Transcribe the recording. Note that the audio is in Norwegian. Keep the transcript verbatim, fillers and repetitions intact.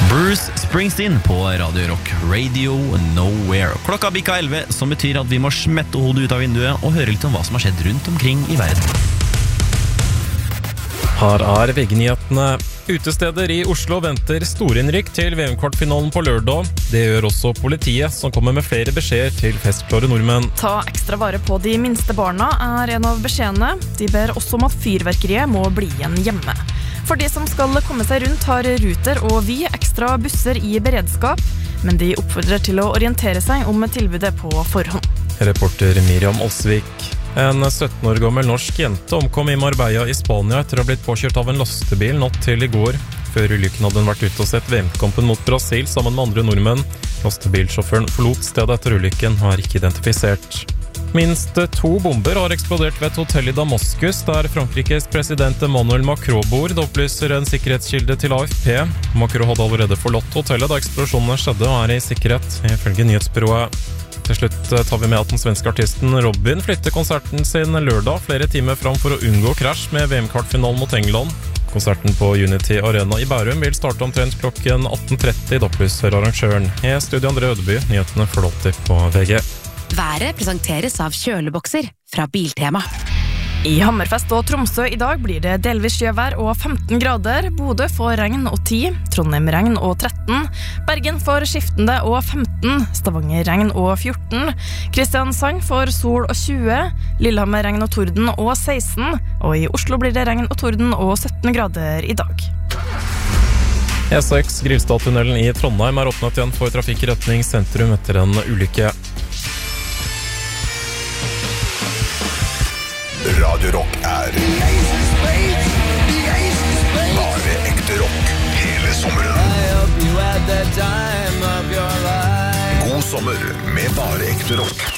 Bruce Springsteen på Radio Rock, Radio Nowhere. Klokka bikka elleve, som betyr at vi må smette hodet ut av vinduet og høre litt om hva som har skjedd rundt omkring i verden. Her er V G-nyhetene. Utesteder i Oslo venter storinnrykk til V M-kvartfinalen på lørdag. Det gjør også politiet, som kommer med flere beskjeder til festklare nordmenn. Ta ekstra vare på de minste barna er en av beskjedene. De ber også om at fyrverkeriet må bli igjen hjemme. For de som skal komme seg rundt har Ruter og Vy ekstra busser i beredskap, men de oppfordrer til å orientere seg om tilbudet på forhånd. Reporter Miriam Olsvik. En sytten år gammel norsk jente omkom i Marbella i Spania etter å ha blitt påkjørt av en lastebil natt til i går. Før ulykken hadde hun vært ute og sett V M-kampen mot Brasil sammen med andre nordmenn. Lastebilsjåføren forlot stedet etter ulykken, har ikke identifisert. Minst to bomber har eksplodert ved et hotell i Damaskus, der Frankrikes president Emmanuel Macron bor. Det opplyser en sikkerhetskilde til A F P. Macron hadde allerede forlatt hotellet da eksplosjonene skjedde og er i sikkerhet, ifølge nyhetsbyrået. Til slutt tar vi med at den svenske artisten Robin flytter konserten sin lørdag flere timer fram for å unngå krasj med V M-kvartfinalen mot England. Konserten på Unity Arena i Bærum vil starte omtrent klokken atten tretti, da opplyser arrangøren. I studio André Ødeby, nyhetene får alltid på V G. Været presenteres av kjølebokser fra Biltema. I Hammerfest og Tromsø i dag blir det delvis sjøvær og femten grader. Bodø får regn og ti, Trondheim regn og tretten, Bergen får skiftende og femten, Stavanger regn og fjorten, Kristiansand får sol og tjue, Lillehammer regn og torden og seksten, og i Oslo blir det regn og torden og sytten grader i dag. E seks Grilstadtunnelen i Trondheim er åpnet igjen for trafikk i retning sentrum etter en ulykke. Radio Rock er bare ekte rock hele sommeren. God sommer med bare ekte rock.